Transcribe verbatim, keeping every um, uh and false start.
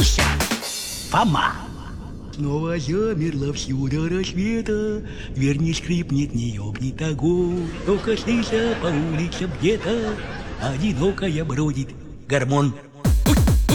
Слушай, Фома. Снова замерла всюду рассвета, дверь не скрипнет, не ёбнет огонь. Только слыша по улицам где-то одинокая бродит. Гормон.